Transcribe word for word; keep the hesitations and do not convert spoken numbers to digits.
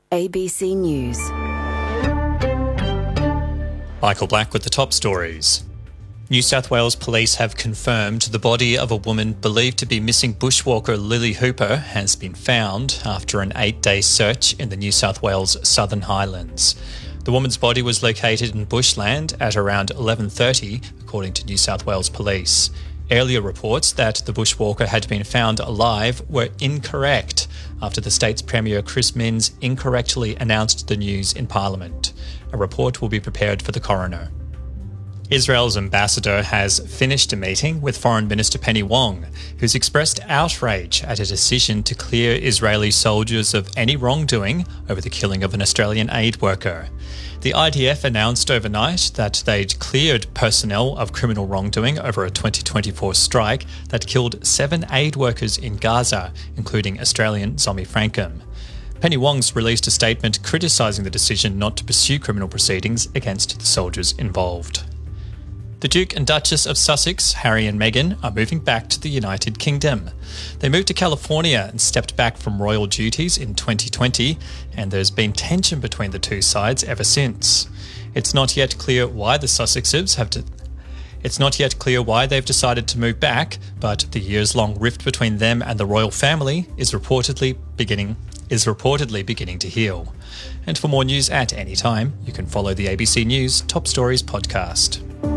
A B C News. Michael Black with the top stories. New South Wales police have confirmed the body of a woman believed to be missing bushwalker Lily Hooper has been found after an eight-day search in the New South Wales Southern Highlands. The woman's body was located in bushland at around eleven thirty, according to New South Wales police. Earlier reports that the bushwalker had been found alive were incorrect after the state's Premier Chris Minns incorrectly announced the news in Parliament. A report will be prepared for the coroner. Israel's ambassador has finished a meeting with Foreign Minister Penny Wong, who's expressed outrage at a decision to clear Israeli soldiers of any wrongdoing over the killing of an Australian aid worker. The I D F announced overnight that they'd cleared personnel of criminal wrongdoing over a twenty twenty-four strike that killed seven aid workers in Gaza, including Australian Zombie Frankham. Penny Wong's released a statement criticising the decision not to pursue criminal proceedings against the soldiers involved. The Duke and Duchess of Sussex, Harry and Meghan, are moving back to the United Kingdom. They moved to California and stepped back from royal duties in twenty twenty, and there's been tension between the two sides ever since. It's not yet clear why the Sussexes have to... It's not yet clear why they've decided to move back, but the years-long rift between them and the royal family is reportedly beginning is reportedly beginning to heal. And for more news at any time, you can follow the A B C News Top Stories podcast.